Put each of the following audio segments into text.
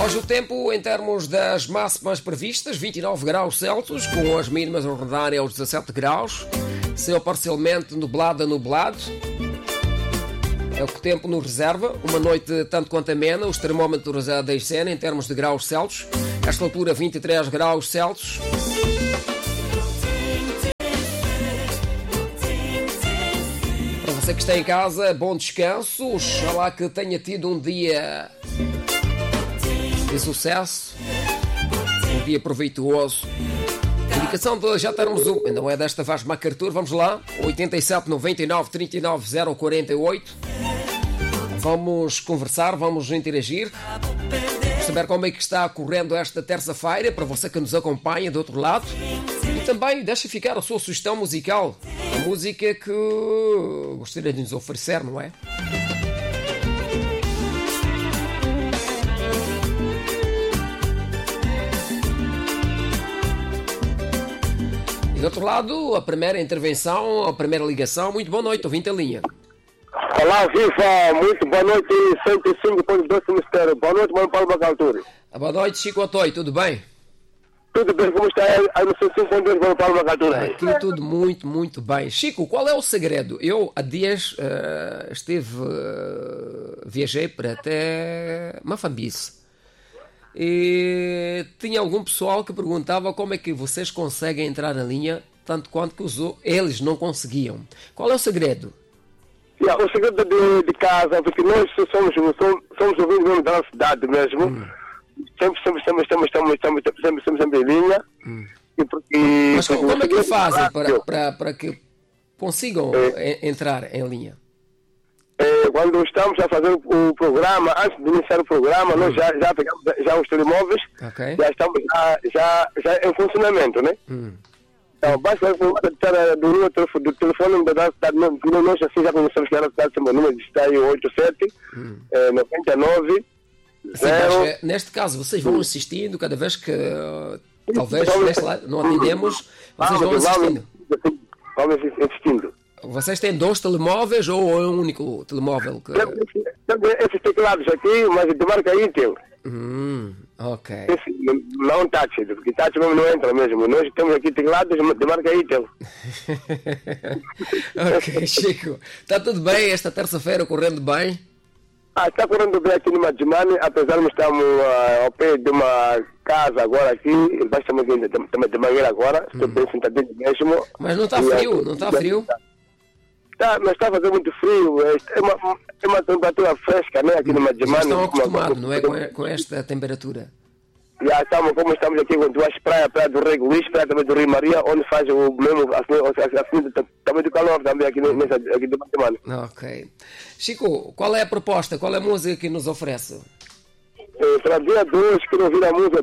Hoje o tempo, em termos das máximas previstas, 29 graus Celsius, com as mínimas a rodarem aos 17 graus. Céu parcialmente nublado a nublado. É o que o tempo nos reserva. Uma noite tanto quanto amena. Os termómetros a descerem em termos de graus Celsius. Esta altura, 23 graus Celsius. Para você que está em casa, bom descanso. Oxalá que tenha tido um dia de sucesso, um dia proveitoso. Indicação de já termos não é desta Vaz MacArthur, vamos lá, 87 99 39 048. Vamos conversar, vamos interagir, saber como é que está correndo esta terça-feira, para você que nos acompanha do outro lado. E também deixa ficar a sua sugestão musical, a música que gostaria de nos oferecer, não é? E do outro lado, a primeira intervenção, a primeira ligação. Muito boa noite, ouvinte a linha. Olá, viva! Muito boa noite, 105.2 Mistério. Boa noite, mano Paulo MacArthur. Boa noite, Chico Otoi, tudo bem? Tudo bem, como está aí no 105.2, mano Paulo MacArthur? Aqui tudo muito bem. Chico, qual é o segredo? Eu, há dias, viajei para até Mafambice. E tinha algum pessoal que perguntava como é que vocês conseguem entrar na linha, tanto quanto que eles não conseguiam. Qual é o segredo? O segredo de casa, porque nós somos ouvintes mesmo da nossa cidade mesmo. Sempre em linha. Mas como é que fazem para que consigam entrar em linha? Quando estamos a fazer o programa, antes de iniciar o programa, nós já pegamos os telemóveis, okay. Já estamos já em funcionamento, né? Então, basta estar do número do telefone da cidade, nós assim já conhecemos que era a cidade, o número está aí 87 99 0. Neste caso, vocês vão assistindo cada vez que talvez não atendemos, vocês vão assistindo. Vamos assistindo. Vocês têm 2 telemóveis ou é um único telemóvel? Tem esses teclados aqui, mas de marca Intel. Ok. Não táxi, porque táxi mesmo não entra mesmo. Nós temos aqui teclados de marca Intel. Ok, Chico. Está tudo bem esta terça-feira, correndo bem? Está correndo bem aqui no Madimani, apesar de estarmos ao pé de uma casa agora aqui, estamos de manhã agora, estou bem sentadinho mesmo. Mas não está frio, não está frio? Mas está a fazer muito frio, é uma temperatura fresca, né, aqui no Madimani. Vocês estão acostumados, não é, com esta temperatura? Já estamos, como estamos aqui com duas praias, praia do Rei Luís, praia também do Rio Maria, onde faz o mesmo, também do calor também aqui do Madimani. Ok. Chico, qual é a proposta, qual é a música que nos oferece? Para dia 2, quero ouvir a música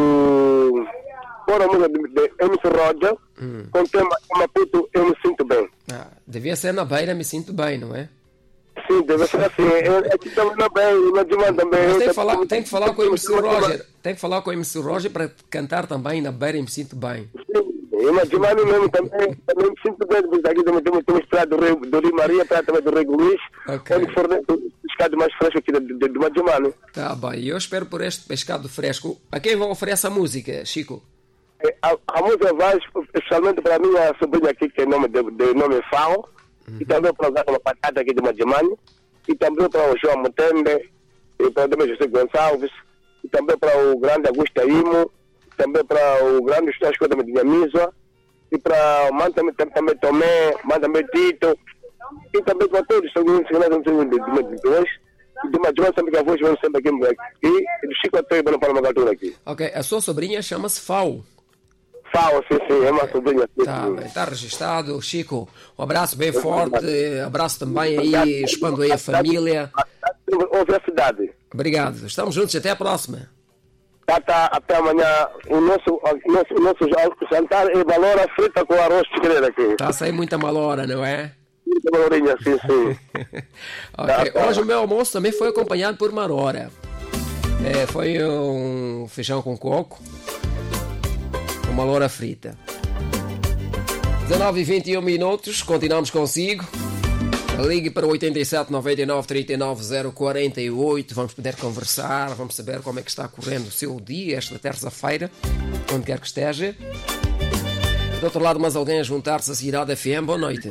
a música de MC Roger, com o tema Maputo, Eu Me Sinto Bem. Devia ser na Beira, Me Sinto Bem, não é? Sim, deve ser assim. Aqui também na Beira, na Dimana também. Mas tem que falar com o MC Roger. Tem que falar com o MC Roger para cantar também na Beira, Me Sinto Bem. Sim, na Dimana mesmo também me sinto bem, porque aqui também temos praia do Rio Maria, praia também do Rei Luís, onde fornece o pescado mais fresco aqui do Madimani. Tá bem, eu espero por este pescado fresco. A quem vão oferecer essa música, Chico? A música vai especialmente para a minha sobrinha aqui, que é de nome Fao, e também para o Patata aqui de Madimani, e também para o João Mutembe, e para o José Gonçalves, e também para o grande Augusto Imo, também para o grande Estácio de Nhamiza, e para o também Tomé, também Tito, e também para todos os seguintes que nós vamos de hoje. De Madimani sempre que a voz vem sempre aqui, e do Chico Otoi para o MacArthur aqui. Ok, a sua sobrinha chama-se Fao. Fao, sim, é uma sobrinha. Está registado, Chico. Um abraço bem forte, abraço também aí, expando aí a família. Ouve a cidade. Obrigado, estamos juntos, até a próxima. Até amanhã. O nosso jantar é malora frita com arroz de tigreira aqui. Está a sair muita malora, não é? Muita malorinha, sim. Okay. Hoje o meu almoço também foi acompanhado por marora. Foi um feijão com coco, uma loura frita. 19h21, continuamos consigo. Ligue para o 87 99 39 048. Vamos poder conversar, vamos saber como é que está correndo o seu dia esta terça-feira, onde quer que esteja. Do outro lado, mais alguém a juntar-se à Cidade FM. Boa noite.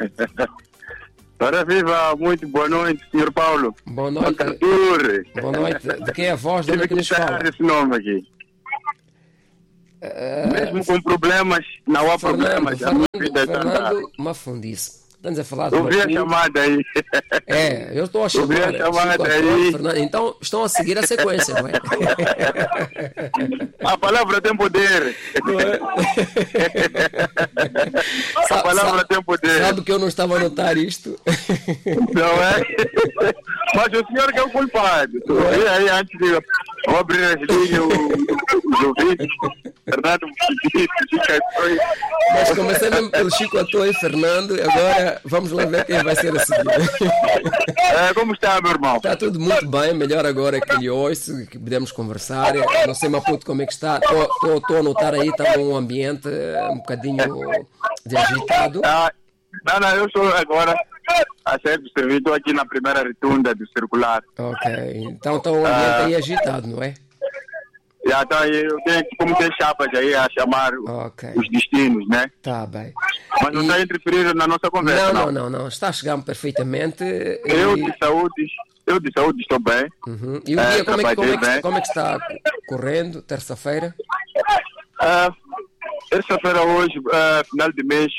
Ora viva, muito boa noite, Sr. Paulo. Boa noite. Boa noite. De quem é a voz? De onde é que nos fala? Esse nome aqui. Mesmo com problemas, não há problemas. Fernando Mafundice. Estamos a falar de ouvi a chamada aí. Eu estou a chamar. Ouvi a chamada aí. Fernando. Então estão a seguir a sequência, não é? A palavra tem poder. Não é? A palavra tem poder. Sabe que eu não estava a notar isto? Não é? Mas o senhor que é o culpado. E aí, antes de eu abrir as linhas, os ouvintes, Fernando, Mas comecei mesmo pelo Chico Ator e Fernando, agora vamos lá ver quem vai ser a seguir. Como está, meu irmão? Está tudo muito bem, melhor agora que hoje, que podemos conversar. Não sei, Maputo, como é que está. Estou a notar aí, está um ambiente um bocadinho de agitado. Não, eu sou agora a chefe de serviço, estou aqui na primeira rotunda do circular. Ok, então está um ambiente aí agitado, não é? Já está aí, eu tenho como ter chapas aí a chamar os destinos, né? Está bem. Mas não está a interferir na nossa conversa, não. Está a chegar perfeitamente. Eu de saúde estou bem. Uhum. E o dia como é que está correndo, terça-feira? Terça-feira hoje, final de mês,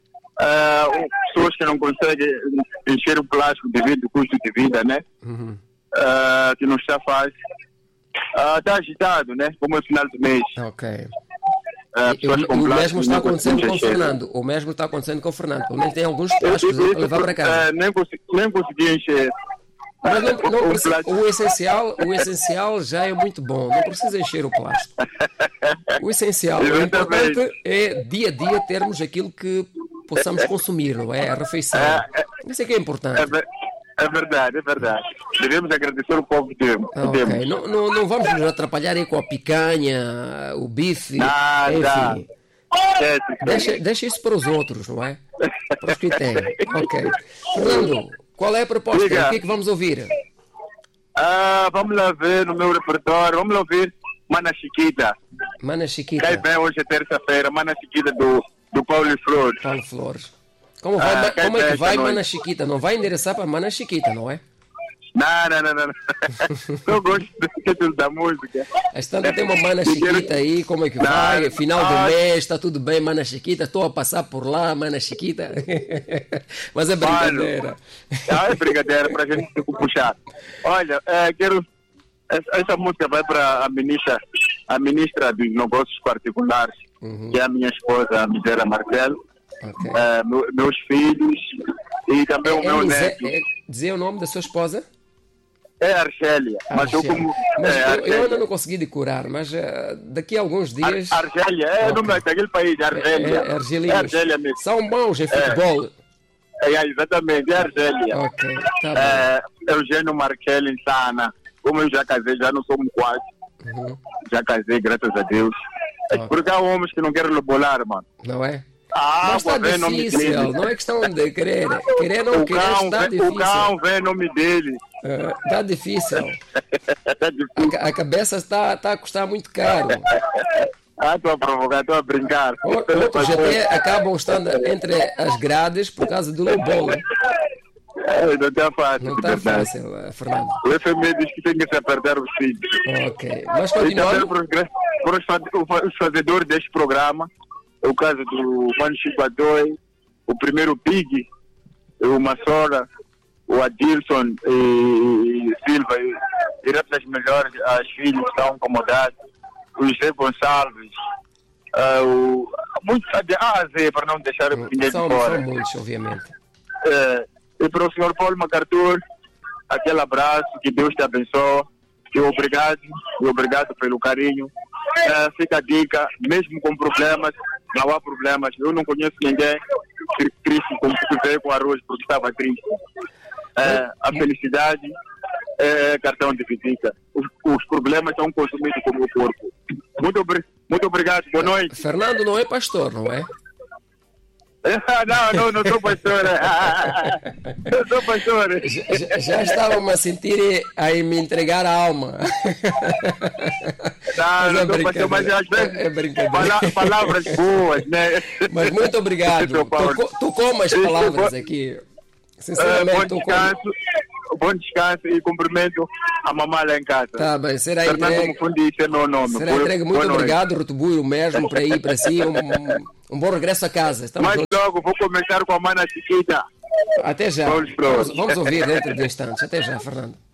pessoas que não conseguem encher o plástico devido ao custo de vida, né? Uhum. Que não está fácil. Está agitado, né? Como é final do mês. Ok. O mesmo está acontecendo com o Fernando. O mesmo está acontecendo com o Fernando. Pelo menos tem alguns plásticos a levar para casa. Nem consegui encher. Mas não precisa, o essencial já é muito bom. Não precisa encher o plástico. O essencial, o importante é dia a dia termos aquilo que possamos consumir, não é? A refeição. Isso é que é importante. É verdade. Devemos agradecer o povo que temos. Okay. Não vamos nos atrapalhar aí com a picanha, o bife. Enfim. Deixa isso para os outros, não é? Para os que têm. Ok. Fernando, qual é a proposta? Diga. O que é que vamos ouvir? Vamos lá ver no meu repertório. Vamos lá ouvir Mana Chiquita. Mana Chiquita. Cai bem hoje é terça-feira. Mana Chiquita do Paulo Flores. Paulo Flores. Como é que vai Mana Chiquita? Não vai endereçar para Mana Chiquita, não é? Não. Eu gosto do título da música. Estando tem uma Mana Chiquita aí, como é que vai? Final do mês, está tudo bem, Mana Chiquita? Estou a passar por lá, Mana Chiquita. Mas é brincadeira. É brincadeira para a gente se puxar. Olha, essa música vai para a ministra dos Negócios Particulares, que é a minha esposa, a Miséria Marcelo. Okay. Meus filhos e também o meu neto. Dizer o nome da sua esposa? É Argélia. Mas eu ainda não consegui decorar, mas daqui a alguns dias. Argélia, o nome daquele país, Argélia. Argélia mesmo. São bons em futebol. Exatamente, é Argélia. Ok, tá bem. Eugênio Marcelli Sana. Como eu já casei, já não somos quase. Já casei, graças a Deus. Porque há homens que não querem bolar, mano. Não é? Mas está difícil, não é questão de querer. Querer não querer está difícil. O cão vê o nome dele. Está difícil. A cabeça está a custar muito caro. Estou a provocar, estou a brincar. Outros até acabam estando entre as grades por causa do lobo. Não está fácil. Não está fácil, Fernando. O FMI diz que tem que se apertar os filhos. Ok, mas continuando. Para os fazedores deste programa, o caso do Mano Chico Adoy, o primeiro Pig, o Massora, o Adilson e Silva, e das melhores, as filhas estão incomodadas, o José Gonçalves, muitos Zé, para não deixar ninguém de fora. São muitos, obviamente. E para o senhor Paulo MacArthur, aquele abraço, que Deus te abençoe, e obrigado pelo carinho. Fica a dica, mesmo com problemas, não há problemas. Eu não conheço ninguém triste que veio com arroz porque estava triste. A felicidade é cartão de visita. Os problemas são consumidos como o corpo. Muito obrigado, boa noite. Fernando não é pastor, não é? Não sou pastor. Não sou pastor. Já estava-me a sentir aí me entregar a alma. Não sou pastor, mas às vezes é brincadeira. Palavras boas, né? Mas muito obrigado. Tocou umas palavras aqui. Sinceramente, bom descanso e cumprimento a mamãe lá em casa. Tá bem, será entregue. Esse é meu nome. Será entregue. Muito obrigado, Rutubuio, mesmo para ir para si. Um bom regresso a casa. Mais logo vou começar com a mana Chiquita. Até já. Vamos ouvir dentro de instantes. Até já, Fernando.